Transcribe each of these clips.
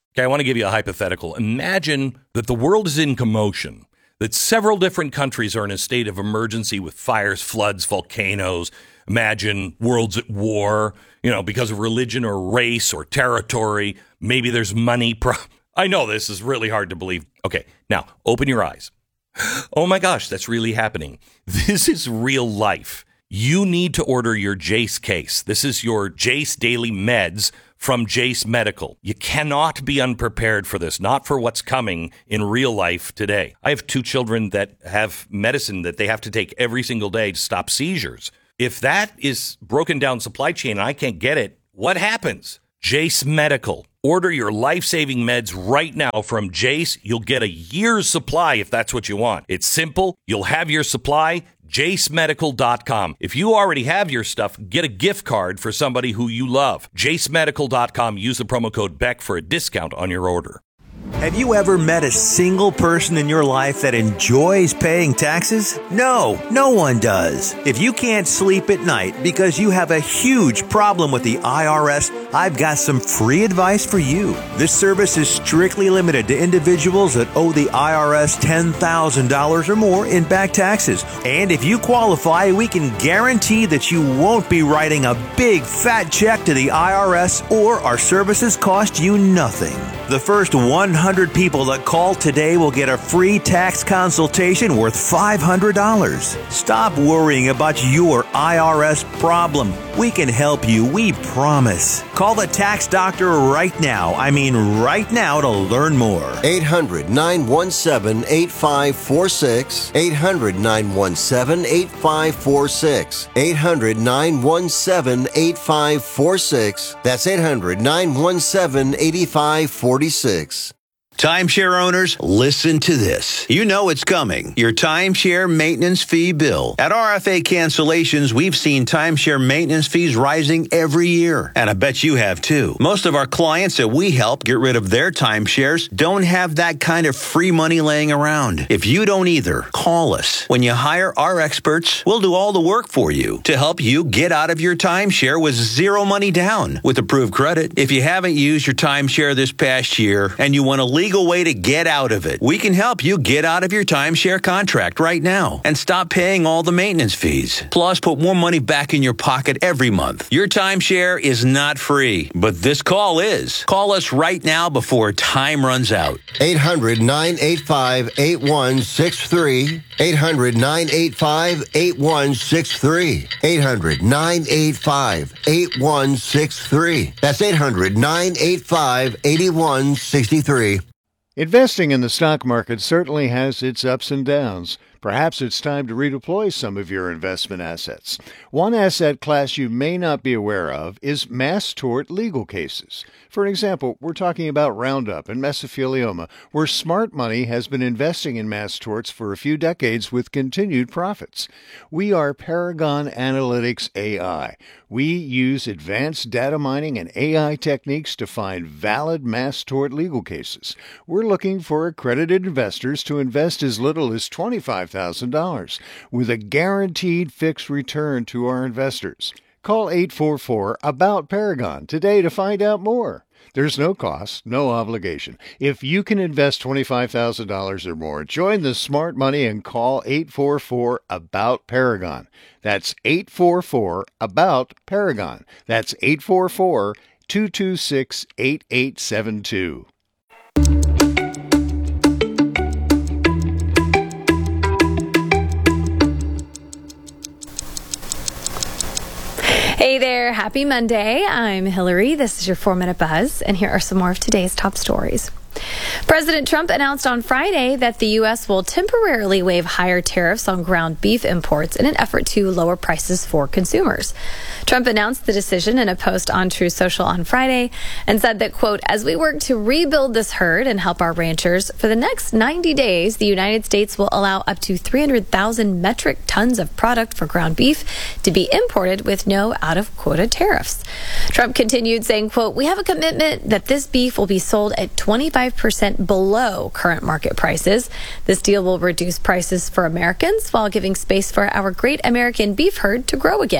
Okay, I want to give you a hypothetical. Imagine that the world is in commotion, that several different countries are in a state of emergency with fires, floods, volcanoes. Imagine worlds at war, because of religion or race or territory. Maybe there's money. I know this is really hard to believe. Okay, now open your eyes. Oh my gosh, that's really happening. This is real life. You need to order your Jace case. This is your Jace Daily Meds from Jace Medical. You cannot be unprepared for this, not for what's coming in real life today. I have 2 children that have medicine that they have to take every single day to stop seizures. If that is broken down supply chain and I can't get it, what happens? Jace Medical. Order your life-saving meds right now from Jace. You'll get a year's supply if that's what you want. It's simple. You'll have your supply. JaceMedical.com. If you already have your stuff, get a gift card for somebody who you love. JaceMedical.com. Use the promo code BECK for a discount on your order. Have you ever met a single person in your life that enjoys paying taxes? No, no one does. If you can't sleep at night because you have a huge problem with the IRS, I've got some free advice for you. This service is strictly limited to individuals that owe the IRS $10,000 or more in back taxes. And if you qualify, we can guarantee that you won't be writing a big fat check to the IRS, or our services cost you nothing. The first 100 people that call today will get a free tax consultation worth $500. Stop worrying about your IRS problem. We can help you, we promise. Call the tax doctor right now. I mean right now to learn more. 800-917-8546. 800-917-8546. 800-917-8546. That's 800-917-8546. Timeshare owners, listen to this. You know it's coming. Your timeshare maintenance fee bill. At RFA Cancellations, we've seen timeshare maintenance fees rising every year. And I bet you have too. Most of our clients that we help get rid of their timeshares don't have that kind of free money laying around. If you don't either, call us. When you hire our experts, we'll do all the work for you to help you get out of your timeshare with zero money down with approved credit. If you haven't used your timeshare this past year and you want to legal way to get out of it, we can help you get out of your timeshare contract right now and stop paying all the maintenance fees. Plus, put more money back in your pocket every month. Your timeshare is not free, but this call is. Call us right now before time runs out. 800-985-8163. 800-985-8163. 800-985-8163. That's 800-985-8163. Investing in the stock market certainly has its ups and downs. Perhaps it's time to redeploy some of your investment assets. One asset class you may not be aware of is mass tort legal cases. For example, we're talking about Roundup and mesothelioma, where smart money has been investing in mass torts for a few decades with continued profits. We are Paragon Analytics AI. We use advanced data mining and AI techniques to find valid mass tort legal cases. We're looking for accredited investors to invest as little as $25,000 with a guaranteed fixed return to our investors. Call 844-ABOUT-PARAGON today to find out more. There's no cost, no obligation. If you can invest $25,000 or more, join the smart money and call 844-ABOUT-PARAGON. That's 844-ABOUT-PARAGON. That's 844-226-8872. Hey there, happy Monday. I'm Hillary. This is your 4-Minute Buzz, and here are some more of today's top stories. President Trump announced on Friday that the U.S. will temporarily waive higher tariffs on ground beef imports in an effort to lower prices for consumers. Trump announced the decision in a post on Truth Social on Friday and said that, quote, as we work to rebuild this herd and help our ranchers, for the next 90 days, the United States will allow up to 300,000 metric tons of product for ground beef to be imported with no out-of-quota tariffs. Trump continued saying, quote, we have a commitment that this beef will be sold at 25% below current market prices. This deal will reduce prices for Americans while giving space for our great American beef herd to grow again.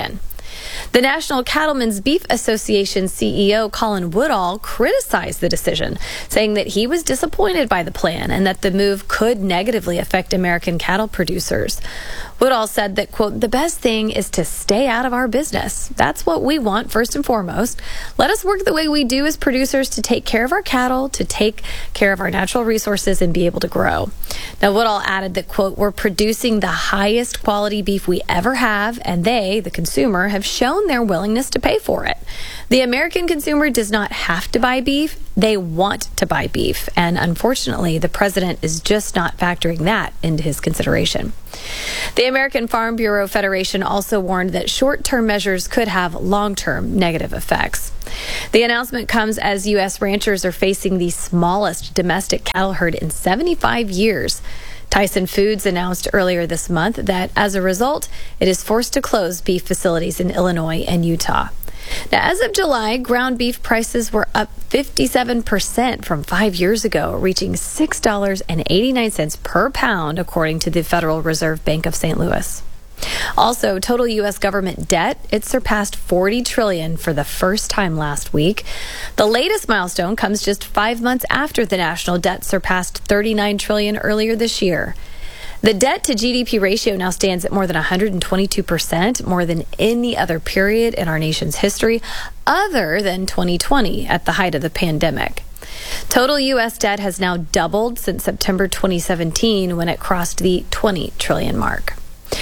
The National Cattlemen's Beef Association CEO Colin Woodall criticized the decision, saying that he was disappointed by the plan and that the move could negatively affect American cattle producers. Woodall said that, quote, the best thing is to stay out of our business. That's what we want first and foremost. Let us work the way we do as producers to take care of our cattle, to take care of our natural resources and be able to grow. Now, Woodall added that, quote, we're producing the highest quality beef we ever have, and they, the consumer, have shown their willingness to pay for it. The American consumer does not have to buy beef. They want to buy beef. And unfortunately, the president is just not factoring that into his consideration. The American Farm Bureau Federation also warned that short-term measures could have long-term negative effects. The announcement comes as U.S. ranchers are facing the smallest domestic cattle herd in 75 years. Tyson Foods announced earlier this month that, as a result, it is forced to close beef facilities in Illinois and Utah. Now, as of July, ground beef prices were up 57% from 5 years ago, reaching $6.89 per pound, according to the Federal Reserve Bank of St. Louis. Also, total U.S. government debt, it surpassed $40 trillion for the first time last week. The latest milestone comes just 5 months after the national debt surpassed $39 trillion earlier this year. The debt to GDP ratio now stands at more than 122%, more than any other period in our nation's history, other than 2020 at the height of the pandemic. Total U.S. debt has now doubled since September 2017 when it crossed the $20 trillion mark.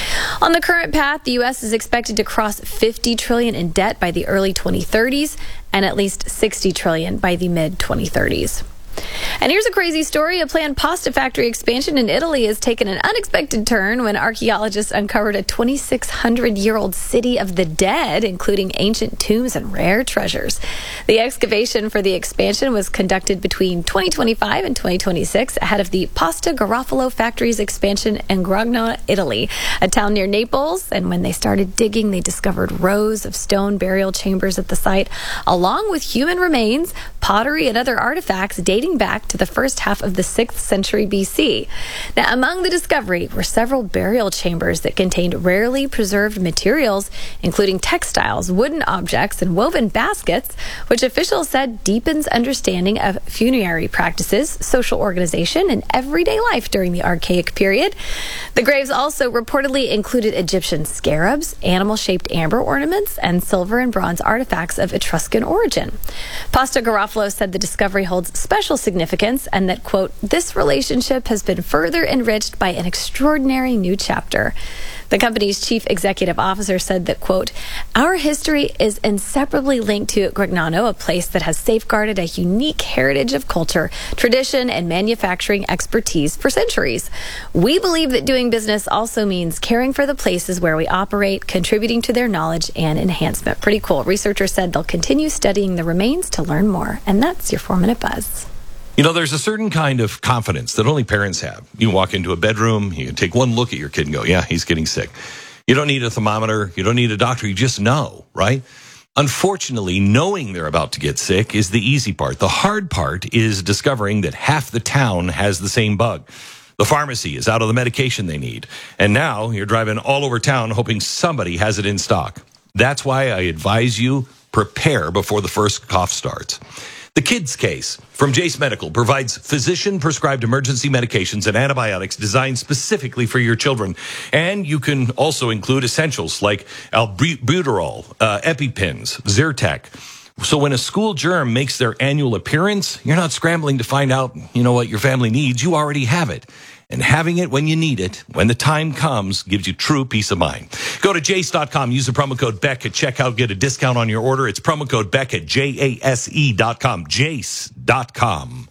On the current path, the U.S. is expected to cross $50 trillion in debt by the early 2030s and at least $60 trillion by the mid-2030s. And here's a crazy story. A planned pasta factory expansion in Italy has taken an unexpected turn when archaeologists uncovered a 2,600-year-old city of the dead, including ancient tombs and rare treasures. The excavation for the expansion was conducted between 2025 and 2026 ahead of the Pasta Garofalo factory's expansion in Grogno, Italy, a town near Naples. And when they started digging, they discovered rows of stone burial chambers at the site, along with human remains, pottery, and other artifacts dating back to the first half of the 6th century BC. Now, among the discovery were several burial chambers that contained rarely preserved materials, including textiles, wooden objects, and woven baskets, which officials said deepens understanding of funerary practices, social organization, and everyday life during the archaic period. The graves also reportedly included Egyptian scarabs, animal-shaped amber ornaments, and silver and bronze artifacts of Etruscan origin. Pasta Garofalo said the discovery holds special significance and that, quote, this relationship has been further enriched by an extraordinary new chapter. The company's chief executive officer said that, quote, our history is inseparably linked to Grignano, a place that has safeguarded a unique heritage of culture, tradition, and manufacturing expertise for centuries. We believe that doing business also means caring for the places where we operate, contributing to their knowledge and enhancement. Pretty cool. Researchers said they'll continue studying the remains to learn more. And that's your 4-Minute Buzz. You know, there's a certain kind of confidence that only parents have. You walk into a bedroom, you can take one look at your kid and go, yeah, he's getting sick. You don't need a thermometer. You don't need a doctor. You just know, right? Unfortunately, knowing they're about to get sick is the easy part. The hard part is discovering that half the town has the same bug. The pharmacy is out of the medication they need. And now you're driving all over town hoping somebody has it in stock. That's why I advise you, prepare before the first cough starts. The Kids Case from Jase Medical provides physician-prescribed emergency medications and antibiotics designed specifically for your children. And you can also include essentials like albuterol, EpiPens, Zyrtec. So when a school germ makes their annual appearance, you're not scrambling to find out, what your family needs. You already have it. And having it when you need it, when the time comes, gives you true peace of mind. Go to jase.com, use the promo code BECK at checkout, get a discount on your order. It's promo code BECK at jase.com, jase.com.